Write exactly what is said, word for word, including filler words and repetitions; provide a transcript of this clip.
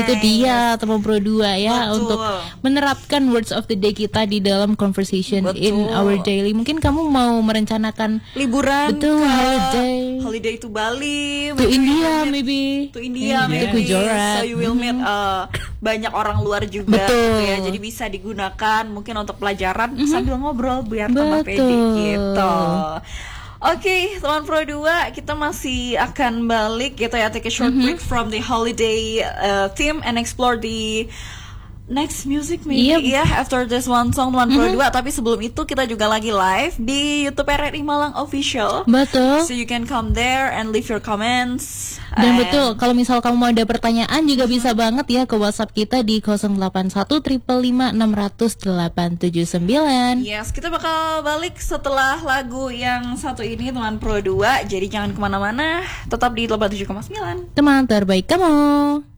itu dia teman Pro dua ya. Betul. Untuk menerapkan words of the day kita di dalam conversation Betul. in our daily. Mungkin kamu mau merencanakan liburan betul ke holiday holiday to Bali, to maybe India you meet- maybe to India Yeah, maybe, to Gujarat. so you will meet uh, banyak orang luar juga Betul. gitu ya, jadi bisa digunakan mungkin untuk pelajaran sambil ngobrol biar tambah pede Betul. gitu. Oke, teman Pro dua, kita masih akan balik gitu ya, take a short break from the holiday uh, theme and explore the next music maybe Yep. ya, after this one song teman Pro dua. Tapi sebelum itu kita juga lagi live di YouTube R R I Malang Official. Betul. So you can come there and leave your comments. Dan And- betul, kalau misal kamu mau ada pertanyaan juga bisa banget ya ke WhatsApp kita di nol delapan satu lima lima enam nol nol delapan tujuh sembilan. Yes, kita bakal balik setelah lagu yang satu ini teman Pro dua. Jadi jangan kemana-mana, tetap di delapan puluh tujuh koma sembilan. Teman terbaik kamu.